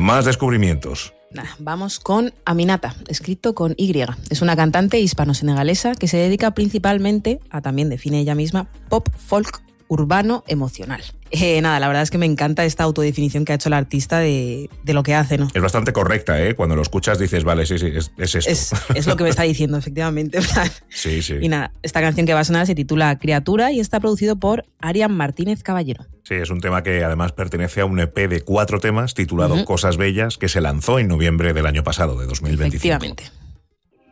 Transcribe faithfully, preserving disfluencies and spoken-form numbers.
Más descubrimientos. Nah, vamos con Aminata, escrito con Y. Es una cantante hispano-senegalesa que se dedica principalmente a, también define ella misma, pop folk urbano emocional. Eh, nada, la verdad es que me encanta esta autodefinición que ha hecho el artista de, de lo que hace, ¿no? Es bastante correcta, ¿eh? Cuando lo escuchas dices, vale, sí, sí, es, es esto. Es, es lo que me está diciendo, efectivamente. Sí, sí. Y nada, esta canción que va a sonar se titula Criatura y está producido por Arian Martínez Caballero. Sí, es un tema que además pertenece a un E P de cuatro temas titulado Uh-huh. Cosas Bellas, que se lanzó en noviembre del año pasado, de dos mil veinticinco. Efectivamente.